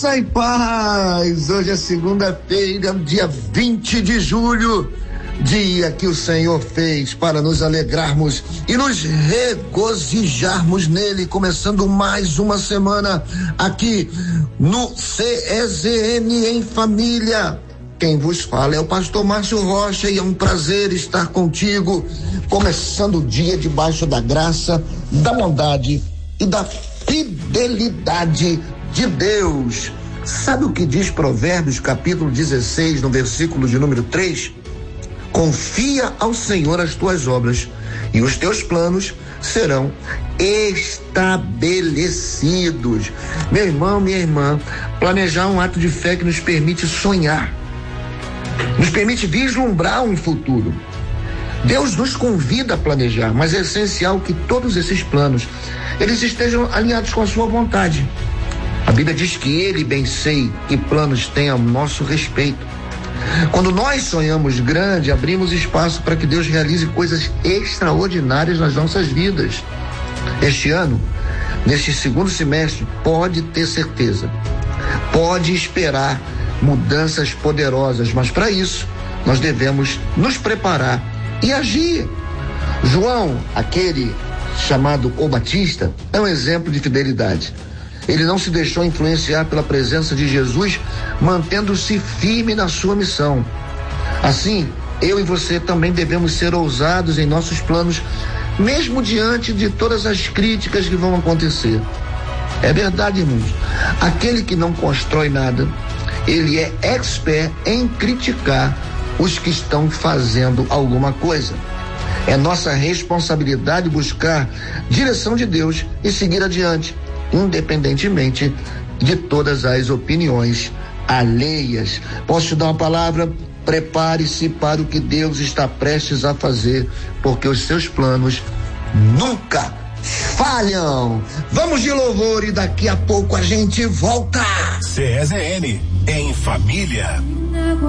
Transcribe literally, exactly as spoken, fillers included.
Graça e paz. Hoje é segunda-feira, dia vinte de julho, dia que o Senhor fez para nos alegrarmos e nos regozijarmos nele, começando mais uma semana aqui no C E Z N em Família. Quem vos fala é o pastor Márcio Rocha e é um prazer estar contigo, começando o dia debaixo da graça, da bondade e da fidelidade de Deus. Sabe o que diz Provérbios capítulo dezesseis, no versículo de número três? Confia ao Senhor as tuas obras e os teus planos serão estabelecidos. Meu irmão, minha irmã, planejar um ato de fé que nos permite sonhar, nos permite vislumbrar um futuro. Deus nos convida a planejar, mas é essencial que todos esses planos, eles estejam alinhados com a sua vontade. A Bíblia diz que ele, bem sei, que planos tem a nosso respeito. Quando nós sonhamos grande, abrimos espaço para que Deus realize coisas extraordinárias nas nossas vidas. Este ano, neste segundo semestre, pode ter certeza, pode esperar mudanças poderosas, mas para isso nós devemos nos preparar e agir. João, aquele chamado o Batista, é um exemplo de fidelidade. Ele não se deixou influenciar pela presença de Jesus, mantendo-se firme na sua missão. Assim, eu e você também devemos ser ousados em nossos planos, mesmo diante de todas as críticas que vão acontecer. É verdade, irmãos, aquele que não constrói nada, ele é expert em criticar os que estão fazendo alguma coisa. É nossa responsabilidade buscar direção de Deus e seguir adiante, independentemente de todas as opiniões alheias. Posso te dar uma palavra? Prepare-se para o que Deus está prestes a fazer, porque os seus planos nunca falham. Vamos de louvor e daqui a pouco a gente volta. C E Z N em Família.